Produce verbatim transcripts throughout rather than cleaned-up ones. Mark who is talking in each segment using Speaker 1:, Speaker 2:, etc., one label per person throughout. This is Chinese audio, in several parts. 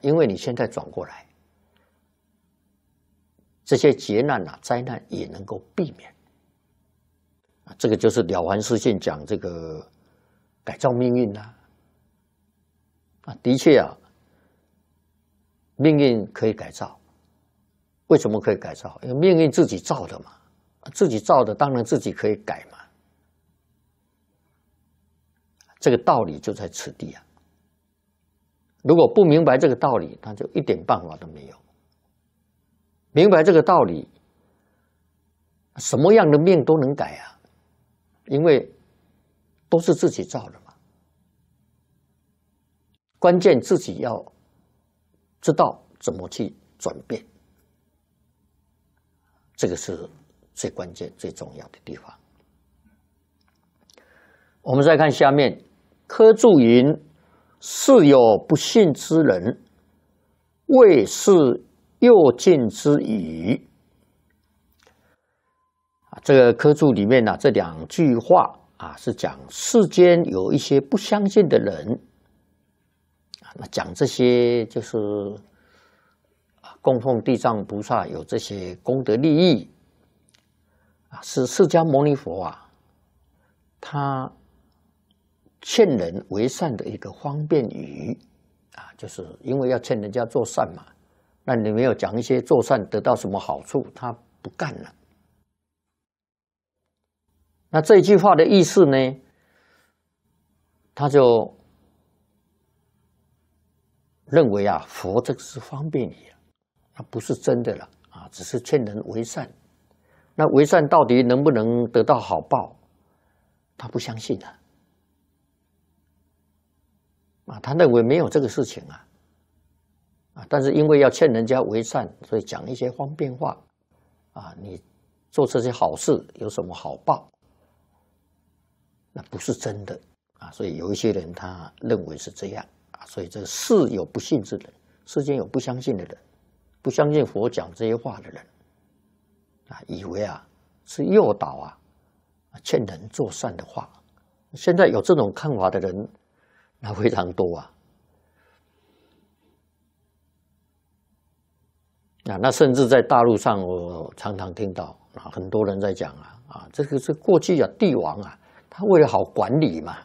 Speaker 1: 因为你现在转过来，这些劫难啊、灾难也能够避免。啊，这个就是《了凡四训》讲这个改造命运啦。啊，的确啊，命运可以改造。为什么可以改造？因为命运自己造的嘛，自己造的当然自己可以改嘛。这个道理就在此地啊。如果不明白这个道理，他就一点办法都没有。明白这个道理，什么样的命都能改啊，因为都是自己造的嘛。关键自己要知道怎么去转变，这个是最关键、最重要的地方。我们再看下面，科注云：“是有不信之人，谓是诱尽之语。”啊，这个科注里面呢、啊，这两句话啊，是讲世间有一些不相信的人啊，那讲这些就是供奉地藏菩萨有这些功德利益啊，是释迦牟尼佛啊，他劝人为善的一个方便语啊，就是因为要劝人家做善嘛，那你没有讲一些做善得到什么好处，他不干了。那这一句话的意思呢，他就认为啊，佛这个是方便语啊，那不是真的了啊，只是劝人为善。那为善到底能不能得到好报，他不相信啊。啊，他认为没有这个事情啊，啊，但是因为要劝人家为善，所以讲一些方便话，啊，你做这些好事有什么好报？那不是真的啊，所以有一些人他认为是这样啊，所以这世有不信之人，世间有不相信的人，不相信佛讲这些话的人，啊，以为啊是诱导啊，劝人做善的话。现在有这种看法的人，那非常多啊。啊，那甚至在大陆上，我常常听到啊，很多人在讲啊，啊，这个是过去啊，帝王啊，他为了好管理嘛，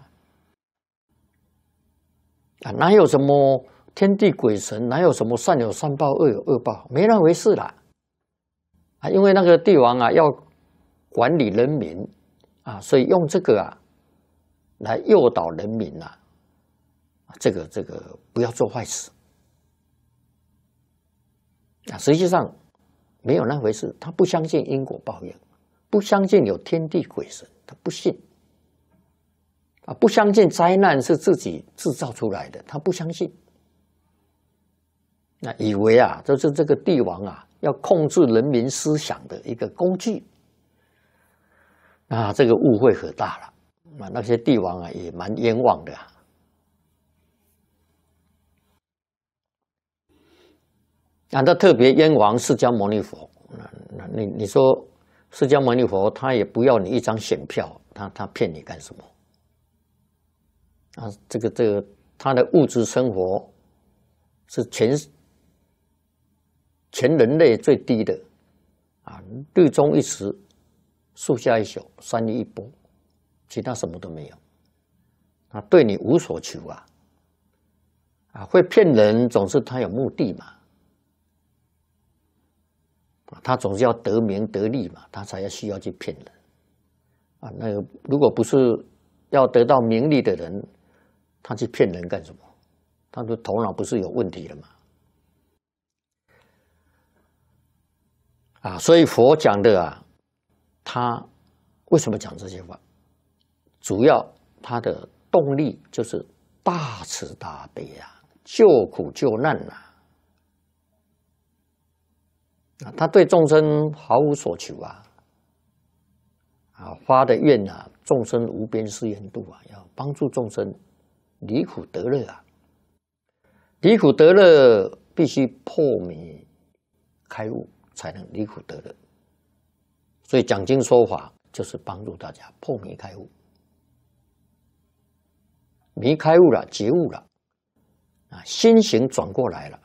Speaker 1: 啊，哪有什么天地鬼神，哪有什么善有善报，恶有恶报，没那回事啦。啊，因为那个帝王啊，要管理人民啊，所以用这个啊，来诱导人民啊，这个这个不要做坏事。啊，实际上没有那回事，他不相信因果报应，不相信有天地鬼神，他不信。啊，不相信灾难是自己制造出来的，他不相信。那以为啊，就是这个帝王啊，要控制人民思想的一个工具。啊，这个误会可大了。啊，那些帝王啊，也蛮冤枉的啊。啊，他特别冤枉释迦牟尼佛。那你你说释迦牟尼佛他也不要你一张选票，他他骗你干什么？啊，这个这个他的物质生活是全全人类最低的啊，日中一时，树下一宿，三日一钵，其他什么都没有。啊，对你无所求啊，啊，会骗人总是他有目的嘛。他总是要得名得利嘛，他才要需要去骗人啊。那个如果不是要得到名利的人，他去骗人干什么？他的头脑不是有问题了吗？啊，所以佛讲的啊，他为什么讲这些话？主要他的动力就是大慈大悲啊，救苦救难啊。啊，他对众生毫无所求啊，啊，发的愿啊，众生无边誓愿度啊，要帮助众生离苦得乐啊。离苦得乐必须破迷开悟，才能离苦得乐。所以讲经说法就是帮助大家破迷开悟，迷开悟了，觉悟了，啊，心行转过来了，